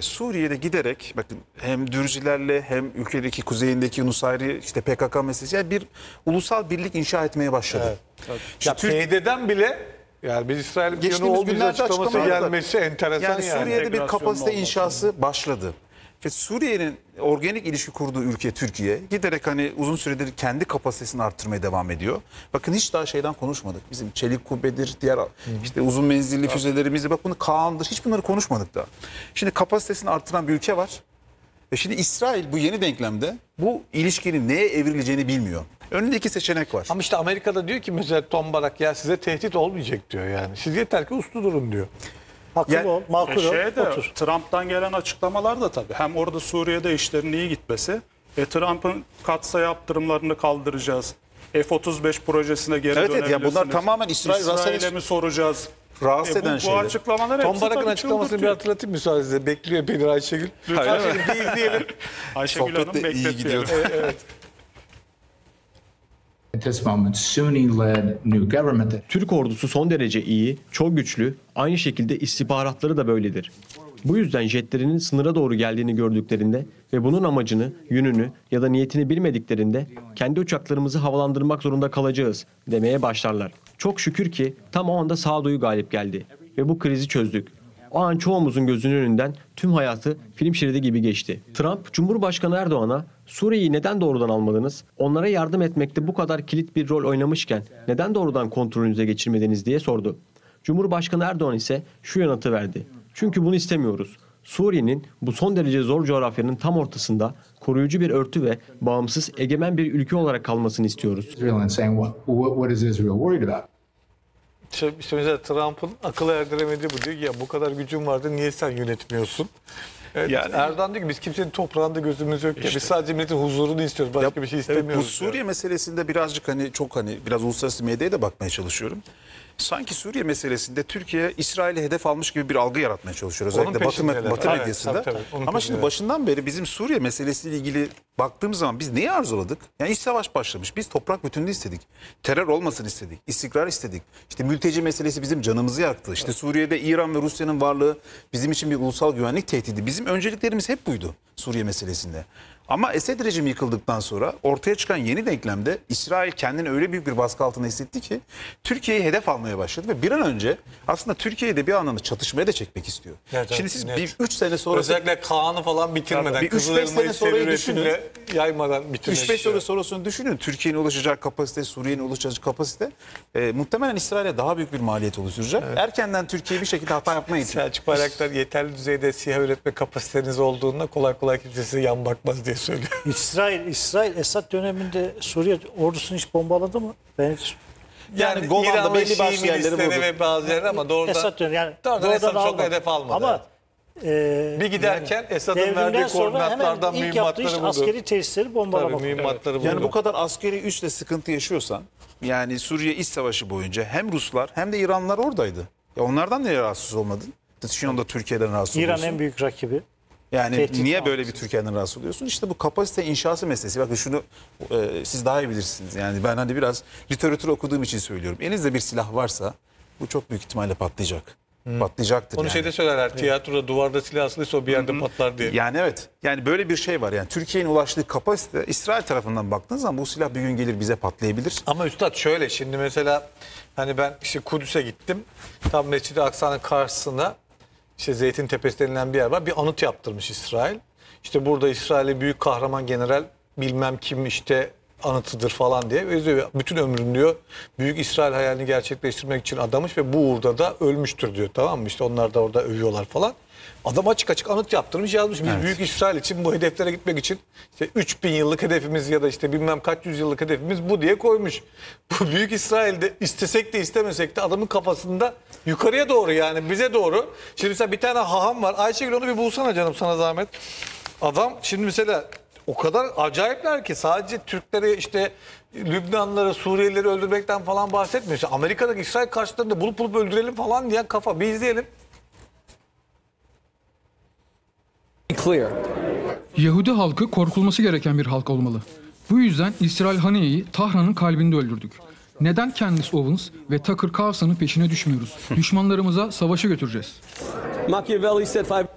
Suriye'de giderek bakın hem Dürzilerle hem ülkedeki kuzeyindeki Nusayri işte PKK meselesi yani bir ulusal birlik inşa etmeye başladı. Evet. İşte Ya PYD'den bile yani biz İsrail'in bir yanı geçtiğimiz olmayacak günlerde açıklaması açıklamalar var. gelmesi enteresan Yani Suriye'de bir Entegrasyonun kapasite olması. inşası başladı. Ve Suriye'nin organik ilişki kurduğu ülke Türkiye giderek hani uzun süredir kendi kapasitesini arttırmaya devam ediyor. Bakın hiç daha şeyden konuşmadık. Bizim çelik kubbedir, diğer işte uzun menzilli füzelerimiz, bak bunu Kaan'dır, hiç bunları konuşmadık da. Şimdi kapasitesini arttıran bir ülke var. Ve şimdi İsrail bu yeni denklemde bu ilişkinin neye evrileceğini bilmiyor. Önünde iki seçenek var. Ama işte Amerika'da diyor ki mesela Tom Barak ya size tehdit olmayacak diyor yani. Siz yeter ki uslu durun diyor. Haklı Yani- ol, makul ol, otur. Trump'tan gelen açıklamalar da tabii hem orada Suriye'de işlerin iyi gitmesi Trump'ın katsayı yaptırımlarını kaldıracağız. F-35 projesine geri Evet, evet, ya dönebilirsiniz. bunlar tamamen İsrail'e mi soracağız? rahatsız eden Bu şeyler. açıklamalar Tom hepsi Barak'ın tabii açıklamasını bir çıldırtıyor. hatırlatayım müsaadenizle. Bekliyor beni Ayşegül. Ayşegül bir izleyelim. Ayşegül Hanım Sohbet de iyi bekletmeyelim. gidiyor. At this moment, Sunni-led new government. Türk ordusu son derece iyi, çok güçlü, aynı şekilde istihbaratları da böyledir. Bu yüzden jetlerinin sınıra doğru geldiğini gördüklerinde ve bunun amacını, yönünü ya da niyetini bilmediklerinde kendi uçaklarımızı havalandırmak zorunda kalacağız demeye başlarlar. Çok şükür ki tam o anda sağduyu galip geldi ve bu krizi çözdük. O an çoğumuzun gözünün önünden tüm hayatı film şeridi gibi geçti. Trump, Cumhurbaşkanı Erdoğan'a Suriye'yi neden doğrudan almadınız? Onlara yardım etmekte bu kadar kilit bir rol oynamışken neden doğrudan kontrolünüze geçirmediniz diye sordu. Cumhurbaşkanı Erdoğan ise şu yanıtı verdi. Çünkü bunu istemiyoruz. Suriye'nin bu son derece zor coğrafyanın tam ortasında koruyucu bir örtü ve bağımsız egemen bir ülke olarak kalmasını istiyoruz. Israel and saying, what is Israel worried about? İşte mesela Trump'ın akıl erdiremediği bu diyor ki ya bu kadar gücün vardı niye sen yönetmiyorsun? Evet, Yani- Erdoğan diyor ki biz kimsenin toprağında gözümüz yok ya. Biz sadece milletin huzurunu istiyoruz. Başka bir şey Evet, istemiyoruz. bu Suriye meselesinde birazcık biraz uluslararası medyaya da bakmaya çalışıyorum. Sanki Suriye meselesinde Türkiye İsrail'i hedef almış gibi bir algı yaratmaya çalışıyor. Onun Özellikle peşindeler. Batı Evet, medyasında. tabii, onun Ama şimdi peşindeler. başından beri bizim Suriye meselesiyle ilgili baktığımız zaman biz neyi arzuladık? Yani iç savaş başlamış. Biz toprak bütünlüğü istedik. Terör olmasını istedik. İstikrar istedik. İşte mülteci meselesi bizim canımızı yaktı. İşte Suriye'de İran ve Rusya'nın varlığı bizim için bir ulusal güvenlik tehdidi. Bizim önceliklerimiz hep buydu Suriye meselesinde. Ama Esed rejimi yıkıldıktan sonra ortaya çıkan yeni denklemde İsrail kendini öyle büyük bir baskı altında hissetti ki Türkiye'yi hedef almaya başladı ve bir an önce aslında Türkiye'yi de bir anlamda çatışmaya da çekmek istiyor. Evet, Şimdi evet, siz net. bir 3 sene sonra Özellikle Kaan'ı falan bitirmeden, Bir 3-5 Kızılelma'yı sene sonrayı seri yaymadan bitirmek 3-5 istiyor. sene sonrasını düşünün. Türkiye'nin ulaşacak kapasite, Suriye'nin ulaşacak kapasite muhtemelen İsrail'e daha büyük bir maliyet oluşturacak. Erkenden Türkiye bir şekilde hata yapmaya itiyor. Selçuk Bayraktar yeterli düzeyde SİHA üretme kapasiteniz olduğunda kolay kolay kimse size yan bakmaz diye söylüyor. İsrail Esad döneminde Suriye ordusunu hiç bombaladı mı? Ben hiç Yani Golan'da İran'ın belli başlı Şii yerleri milisleri vurdu. ve bazı yerler ama doğrudan Esad dönemi yani doğrudan Esad'ı çok hedef almadı. Ama bir giderken Esad'ın devrimden verdiği sonra koordinatlardan hemen ilk yaptığı iş mühimmatları buldu. askeri tesisleri bombalamak. Tabii mühimmatları buldu. Yani bu kadar askeri üsle sıkıntı yaşıyorsan yani Suriye İç Savaşı boyunca hem Ruslar hem de İranlılar oradaydı. Ya onlardan niye rahatsız olmadın? Şu anda Türkiye'den rahatsız İran oluyorsun. en büyük rakibi. Yani Tehdit niye böyle bir algısı. Türkiye'den rahatsız oluyorsun? İşte bu kapasite inşası meselesi. Bakın şunu siz daha iyi bilirsiniz. Yani ben hani biraz literatür okuduğum için söylüyorum. Elinizde bir silah varsa bu çok büyük ihtimalle patlayacak. Patlayacaktır Onu yani. şeyde söylerler. Tiyatroda duvarda silah asılıysa o bir yerde patlar diye. Yani evet. Yani böyle bir şey var. Yani Türkiye'nin ulaştığı kapasite İsrail tarafından baktığınız zaman bu silah bir gün gelir bize patlayabilir. Ama üstad şöyle şimdi mesela hani ben işte Kudüs'e gittim. Tam Mescid-i Aksa'nın karşısında işte Zeytin Tepesi denilen bir yer var. Bir anıt yaptırmış İsrail. İşte burada İsrail'e büyük kahraman general bilmem kim işte anıtıdır falan diye. Ve bütün ömrünü diyor büyük İsrail hayalini gerçekleştirmek için adamış ve bu uğurda da ölmüştür diyor, tamam mı? İşte onlar da orada övüyorlar falan. Adam açık açık anıt yaptırmış, yazmış. Biz büyük İsrail için bu hedeflere gitmek için işte 3000 yıllık hedefimiz ya da işte bilmem kaç yüzyıllık hedefimiz bu diye koymuş. Bu büyük İsrail'de istesek de istemesek de adamın kafasında yukarıya doğru yani bize doğru. Şimdi mesela bir tane haham var. Ayşegül onu bir bulsana canım sana zahmet. Adam şimdi mesela o kadar acayipler ki sadece Türkleri işte Lübnanlıları, Suriyelileri öldürmekten falan bahsetmiyor. İşte Amerika'daki İsrail karşılarında bulup öldürelim falan diyen kafa. Bir izleyelim. Yahudi halkı korkulması gereken bir halk olmalı. Bu yüzden İsrail Haniye'yi Tahran'ın kalbinde öldürdük. Neden Candace Owens ve Tucker Carlson'ın peşine düşmüyoruz? Düşmanlarımıza savaşı götüreceğiz. Machiavelli said 5